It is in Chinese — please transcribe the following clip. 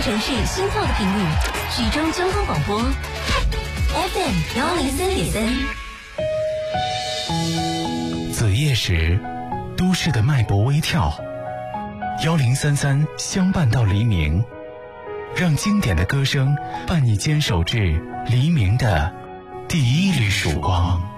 城市心跳的频率，徐州交通广播 FM103.3。 子夜时，都市的脉搏微跳，1033相伴到黎明，让经典的歌声伴你坚守至黎明的第一缕曙光。